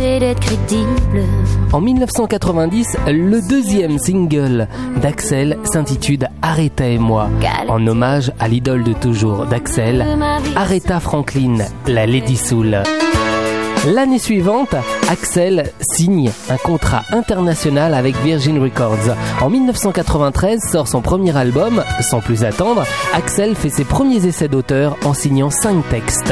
empêcher d'être crédible. En 1990, le deuxième single d'Axel s'intitule Aretha et moi, en hommage à l'idole de toujours d'Axel, Aretha Franklin, la Lady Soul. L'année suivante, Axel signe un contrat international avec Virgin Records. En 1993 sort son premier album, Sans plus attendre. Axel fait ses premiers essais d'auteur en signant 5 textes.